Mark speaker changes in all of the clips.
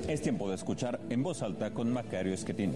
Speaker 1: Es tiempo de escuchar En Voz Alta con Macario Esquetino.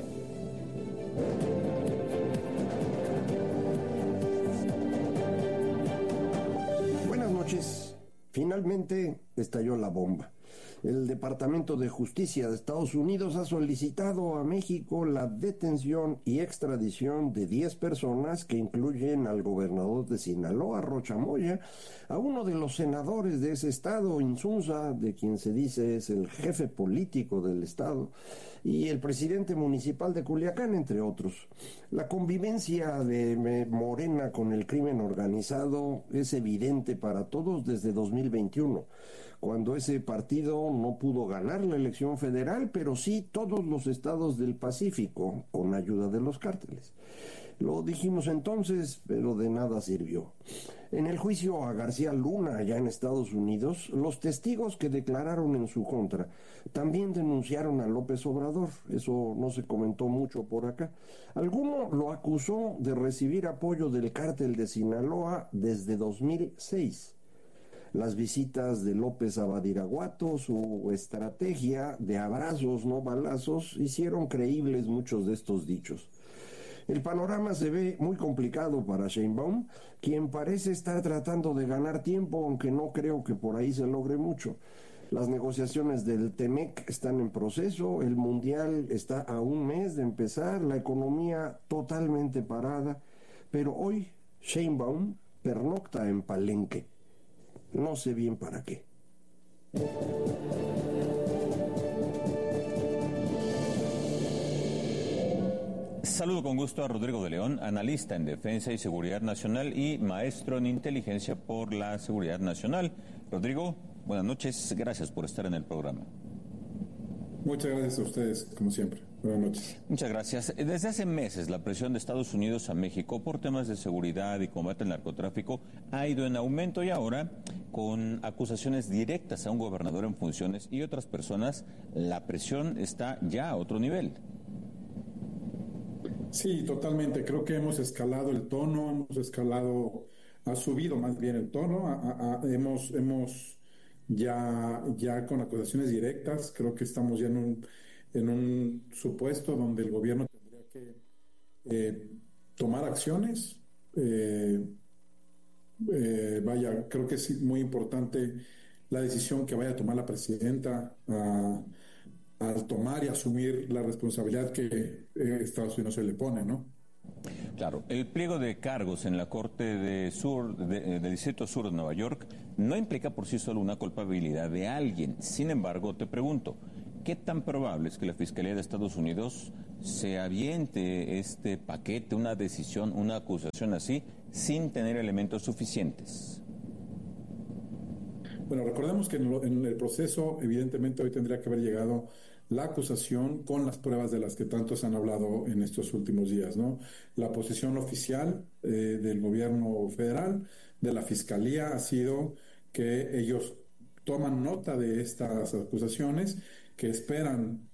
Speaker 2: Buenas noches. Finalmente estalló la bomba. El Departamento de Justicia de Estados Unidos ha solicitado a México la detención y extradición de 10 personas que incluyen al gobernador de Sinaloa, Rocha Moya, a uno de los senadores de ese estado, Insunza, de quien se dice es el jefe político del estado, y el presidente municipal de Culiacán, entre otros. La convivencia de Morena con el crimen organizado es evidente para todos desde 2021, cuando ese partido no pudo ganar la elección federal, pero sí todos los estados del Pacífico, con ayuda de los cárteles. Lo dijimos entonces, pero de nada sirvió. En el juicio a García Luna, allá en Estados Unidos, los testigos que declararon en su contra también denunciaron a López Obrador. Eso no se comentó mucho por acá. Alguno lo acusó de recibir apoyo del cártel de Sinaloa desde 2006. Las visitas de López a Badiraguato, su estrategia de abrazos, no balazos, hicieron creíbles muchos de estos dichos. El panorama se ve muy complicado para Sheinbaum, quien parece estar tratando de ganar tiempo, aunque no creo que por ahí se logre mucho. Las negociaciones del TEMEC están en proceso, el Mundial está a un mes de empezar, la economía totalmente parada, pero hoy Sheinbaum pernocta en Palenque. No sé bien para qué.
Speaker 1: Saludo con gusto a Rodrigo de León, analista en Defensa y Seguridad Nacional y maestro en Inteligencia por la Seguridad Nacional. Rodrigo, buenas noches, gracias por estar en el programa.
Speaker 3: Muchas gracias a ustedes, como siempre. Buenas noches.
Speaker 1: Muchas gracias. Desde hace meses, la presión de Estados Unidos a México por temas de seguridad y combate al narcotráfico ha ido en aumento y ahora, con acusaciones directas a un gobernador en funciones y otras personas, la presión está ya a otro nivel.
Speaker 3: Sí, totalmente. Creo que hemos escalado el tono, ha subido más bien el tono, hemos ya con acusaciones directas. Creo que estamos ya en un supuesto donde el gobierno tendría que tomar acciones. Creo que es muy importante la decisión que vaya a tomar la presidenta al tomar y asumir la responsabilidad que Estados Unidos se le pone, ¿no?
Speaker 1: Claro, el pliego de cargos en la Corte del Distrito Sur de Nueva York no implica por sí solo una culpabilidad de alguien. Sin embargo, te pregunto, ¿qué tan probable es que la Fiscalía de Estados Unidos se aviente este paquete, una decisión, una acusación así, sin tener elementos suficientes?
Speaker 3: Bueno, recordemos que en el proceso, evidentemente, hoy tendría que haber llegado la acusación con las pruebas de las que tantos han hablado en estos últimos días, ¿no? La posición oficial del gobierno federal, de la Fiscalía, ha sido que ellos toman nota de estas acusaciones, que esperan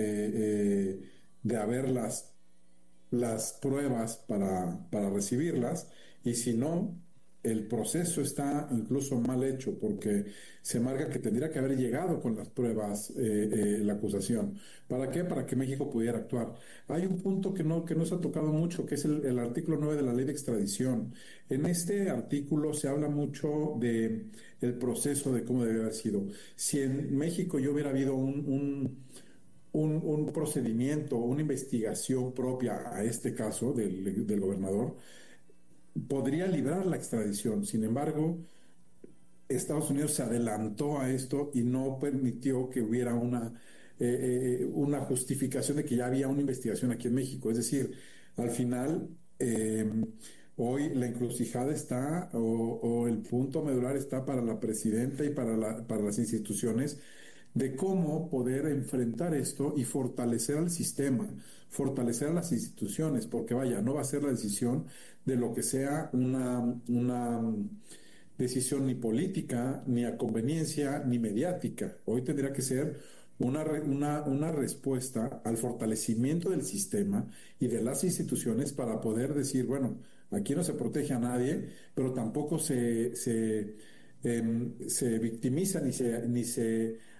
Speaker 3: de haber las pruebas para recibirlas, y si no, el proceso está incluso mal hecho, porque se marca que tendría que haber llegado con las pruebas la acusación. ¿Para qué? Para que México pudiera actuar. Hay un punto que no se ha tocado mucho, que es el artículo 9 de la ley de extradición. En este artículo se habla mucho de el proceso, de cómo debe haber sido. Si en México ya hubiera habido un procedimiento, una investigación propia a este caso del gobernador, podría librar la extradición. Sin embargo, Estados Unidos se adelantó a esto y no permitió que hubiera una justificación de que ya había una investigación aquí en México. Es decir, al final, hoy la encrucijada está, o el punto medular está para la presidenta y para las instituciones, de cómo poder enfrentar esto y fortalecer al sistema, fortalecer a las instituciones, porque vaya, no va a ser la decisión de lo que sea una decisión ni política, ni a conveniencia, ni mediática. Hoy tendría que ser una respuesta al fortalecimiento del sistema y de las instituciones para poder decir, bueno, aquí no se protege a nadie, pero tampoco se victimiza ni se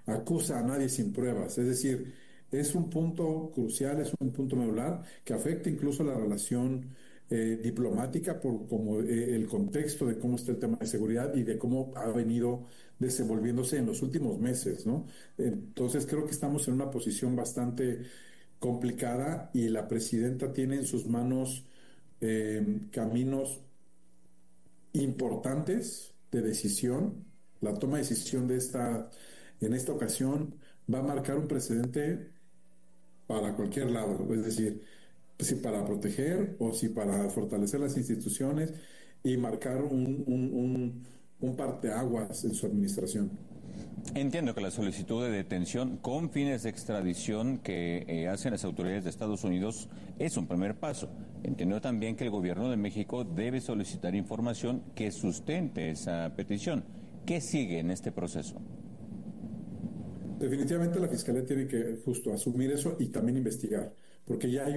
Speaker 3: acusa a nadie sin pruebas. Es decir, es un punto crucial, es un punto medular que afecta incluso la relación diplomática por como el contexto de cómo está el tema de seguridad y de cómo ha venido desenvolviéndose en los últimos meses, ¿no? Entonces creo que estamos en una posición bastante complicada y la presidenta tiene en sus manos caminos importantes de decisión. La toma de decisión en esta ocasión va a marcar un precedente para cualquier lado, es decir, si para proteger o si para fortalecer las instituciones y marcar un parteaguas en su administración.
Speaker 1: Entiendo que la solicitud de detención con fines de extradición que hacen las autoridades de Estados Unidos es un primer paso. Entiendo también que el gobierno de México debe solicitar información que sustente esa petición. ¿Qué sigue en este proceso?
Speaker 3: Definitivamente la Fiscalía tiene que justo asumir eso y también investigar, porque hay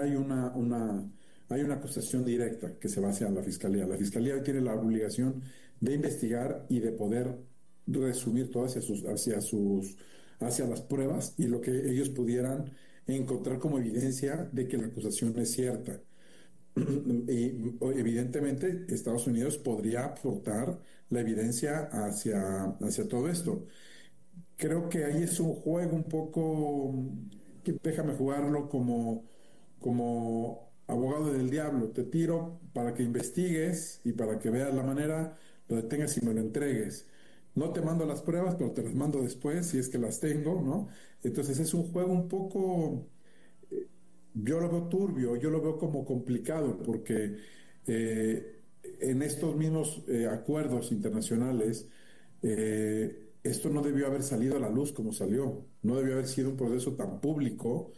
Speaker 3: una acusación directa que se va hacia la Fiscalía. La Fiscalía hoy tiene la obligación de investigar y de poder resumir todo hacia las pruebas y lo que ellos pudieran encontrar como evidencia de que la acusación es cierta. Y evidentemente Estados Unidos podría aportar la evidencia hacia todo esto. Creo que ahí es un juego un poco, que déjame jugarlo como abogado del diablo. Te tiro para que investigues y para que veas la manera, lo detengas y me lo entregues. No te mando las pruebas, pero te las mando después si es que las tengo, ¿no? Entonces es un juego un poco, yo lo veo turbio, yo lo veo como complicado, porque en estos mismos acuerdos internacionales, esto no debió haber salido a la luz como salió, no debió haber sido un proceso tan público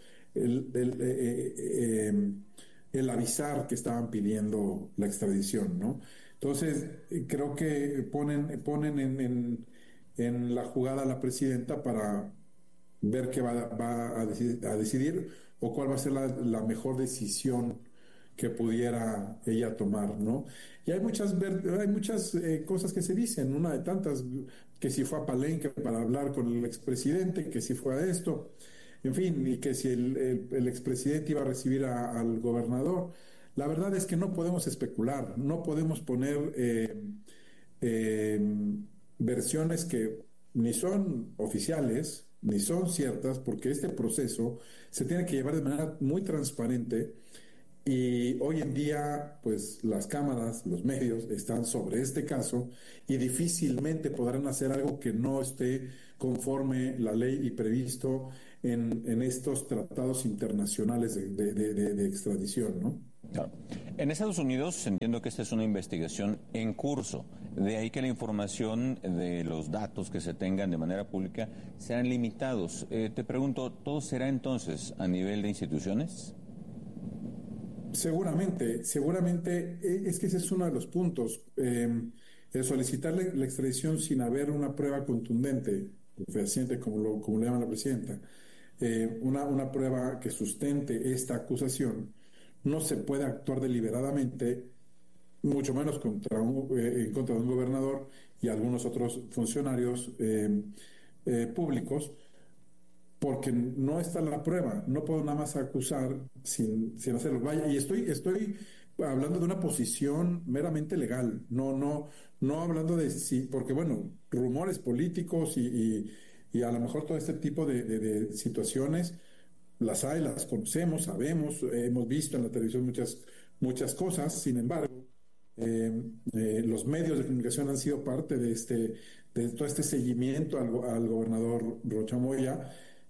Speaker 3: el avisar que estaban pidiendo la extradición, ¿no? Entonces, creo que ponen en la jugada a la presidenta para ver qué va a decidir o cuál va a ser la mejor decisión que pudiera ella tomar, ¿no? Y hay muchas cosas que se dicen, una de tantas, que si fue a Palenque para hablar con el expresidente, que si fue a esto, en fin, y que si el expresidente iba a recibir al gobernador. La verdad es que no podemos especular, no podemos poner versiones que ni son oficiales, ni son ciertas, porque este proceso se tiene que llevar de manera muy transparente. Y hoy en día, pues las cámaras, los medios están sobre este caso y difícilmente podrán hacer algo que no esté conforme la ley y previsto en estos tratados internacionales de extradición, ¿no?
Speaker 1: Claro. En Estados Unidos entiendo que esta es una investigación en curso. De ahí que la información de los datos que se tengan de manera pública sean limitados. Te pregunto, ¿todo será entonces a nivel de instituciones?
Speaker 3: Seguramente, es que ese es uno de los puntos. El solicitar la extradición sin haber una prueba contundente, fehaciente, como le llama la presidenta, una prueba que sustente esta acusación, no se puede actuar deliberadamente, mucho menos en contra de un gobernador y algunos otros funcionarios públicos, porque no está la prueba. No puedo nada más acusar sin hacerlo. Vaya, y estoy hablando de una posición meramente legal, no hablando de sí, porque bueno, rumores políticos y a lo mejor todo este tipo de situaciones las hay, las conocemos, sabemos, hemos visto en la televisión muchas cosas. Sin embargo, los medios de comunicación han sido parte de todo este seguimiento al gobernador Rocha Moya.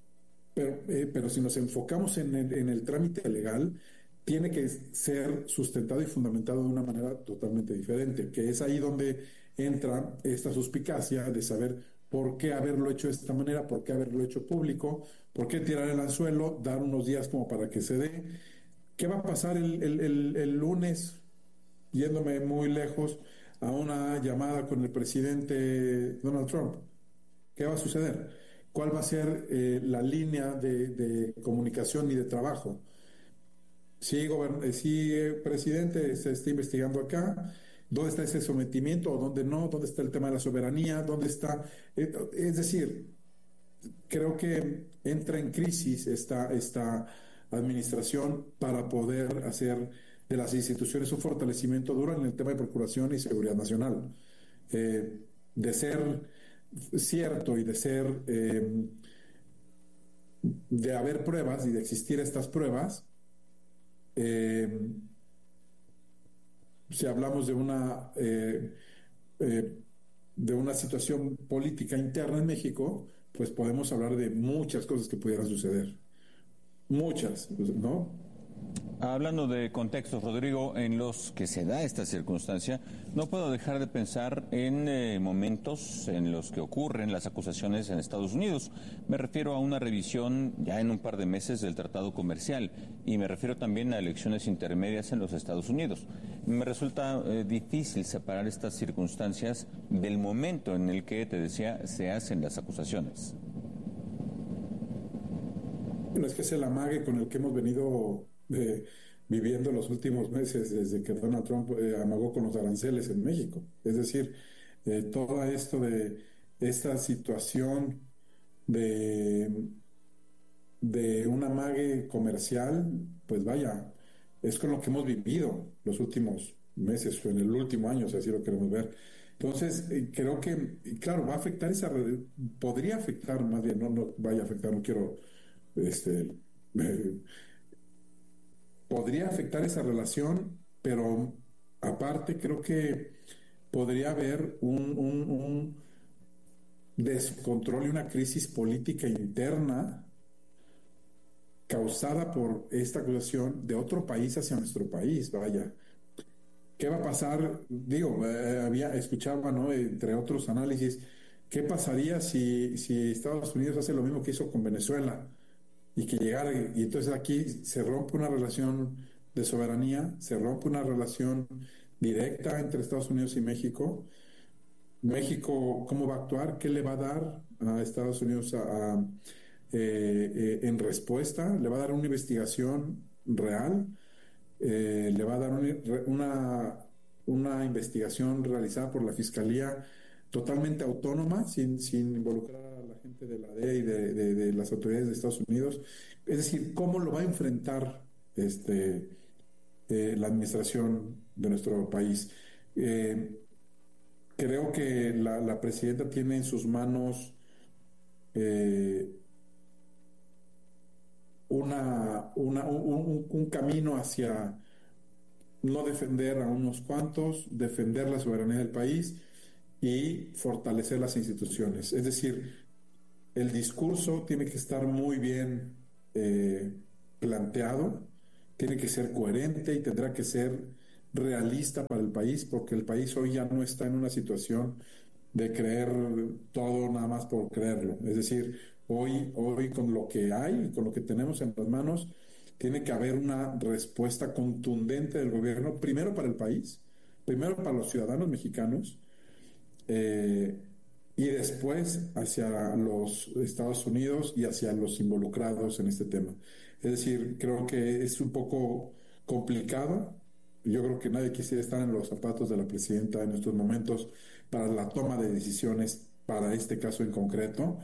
Speaker 3: Pero si nos enfocamos en el trámite legal, tiene que ser sustentado y fundamentado de una manera totalmente diferente, que es ahí donde entra esta suspicacia de saber por qué haberlo hecho de esta manera, por qué haberlo hecho público, por qué tirar el anzuelo, dar unos días como para que se dé. ¿Qué va a pasar el lunes, yéndome muy lejos, a una llamada con el presidente Donald Trump? ¿Qué va a suceder? ¿Cuál va a ser la línea de comunicación y de trabajo? Si presidente, se está investigando acá, ¿dónde está ese sometimiento o dónde no? ¿Dónde está el tema de la soberanía? ¿Dónde está? Es decir, creo que entra en crisis esta administración para poder hacer de las instituciones un fortalecimiento duro en el tema de procuración y seguridad nacional. De ser cierto y de ser de haber pruebas y de existir estas pruebas, si hablamos de una situación política interna en México, pues podemos hablar de muchas cosas que pudieran suceder. Muchas, ¿no?
Speaker 1: Hablando de contextos, Rodrigo, en los que se da esta circunstancia, no puedo dejar de pensar en momentos en los que ocurren las acusaciones en Estados Unidos. Me refiero a una revisión ya en un par de meses del tratado comercial y me refiero también a elecciones intermedias en los Estados Unidos. Me resulta difícil separar estas circunstancias del momento en el que, te decía, se hacen las acusaciones.
Speaker 3: Bueno, es que es el amague con el que hemos venido viviendo los últimos meses desde que Donald Trump amagó con los aranceles en México. Es decir, todo esto de esta situación de un amague comercial, pues vaya, es con lo que hemos vivido los últimos meses o en el último año, si así lo queremos ver. Entonces, creo que, claro, va a afectar podría afectar, más bien, no vaya a afectar, no quiero, podría afectar esa relación, pero aparte creo que podría haber un descontrol y una crisis política interna causada por esta acusación de otro país hacia nuestro país, vaya. ¿Qué va a pasar? Digo, escuchaba, ¿no?, entre otros análisis, ¿qué pasaría si Estados Unidos hace lo mismo que hizo con Venezuela? Y que llegara, y entonces aquí se rompe una relación de soberanía, se rompe una relación directa entre Estados Unidos y México. México, ¿cómo va a actuar? ¿Qué le va a dar a Estados Unidos en respuesta? ¿Le va a dar una investigación real? ¿Le va a dar una investigación realizada por la Fiscalía totalmente autónoma, sin involucrar a la gente de la DEA y de las autoridades de Estados Unidos? Es decir, ¿cómo lo va a enfrentar la administración de nuestro país? Creo que la presidenta tiene en sus manos un camino hacia no defender a unos cuantos, defender la soberanía del país y fortalecer las instituciones. Es decir, el discurso tiene que estar muy bien planteado, tiene que ser coherente y tendrá que ser realista para el país, porque el país hoy ya no está en una situación de creer todo nada más por creerlo. Es decir, hoy con lo que hay, con lo que tenemos en las manos, tiene que haber una respuesta contundente del gobierno, primero para el país, primero para los ciudadanos mexicanos, y después hacia los Estados Unidos y hacia los involucrados en este tema. Es decir, creo que es un poco complicado. Yo creo que nadie quisiera estar en los zapatos de la presidenta en estos momentos para la toma de decisiones para este caso en concreto.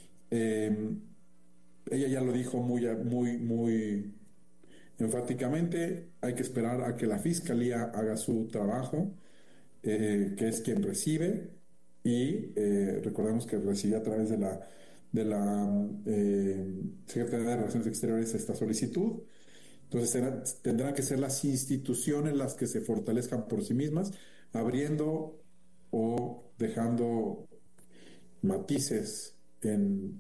Speaker 3: Ella ya lo dijo muy enfáticamente. Hay que esperar a que la Fiscalía haga su trabajo, que es quien recibe, y recordemos que recibe a través de la Secretaría de Relaciones Exteriores esta solicitud. Entonces tendrán que ser las instituciones las que se fortalezcan por sí mismas, abriendo o dejando matices en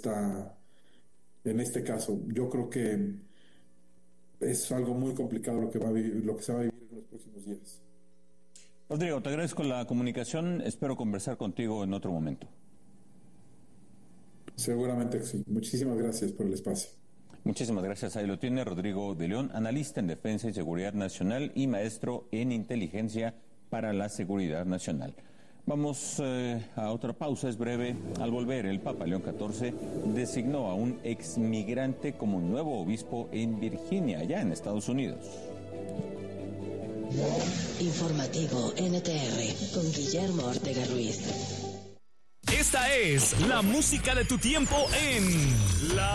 Speaker 3: este caso. Yo creo que es algo muy complicado lo que se va a vivir en los próximos días.
Speaker 1: Rodrigo, te agradezco la comunicación. Espero conversar contigo en otro momento.
Speaker 3: Seguramente que sí. Muchísimas gracias por el espacio.
Speaker 1: Muchísimas gracias. Ahí lo tiene Rodrigo de León, analista en Defensa y Seguridad Nacional y maestro en Inteligencia para la Seguridad Nacional. Vamos a otra pausa, es breve. Al volver, el Papa León XIV designó a un exmigrante como nuevo obispo en Virginia, allá en Estados Unidos.
Speaker 4: Informativo NTR con Guillermo Ortega Ruiz. Esta es la música de tu tiempo en La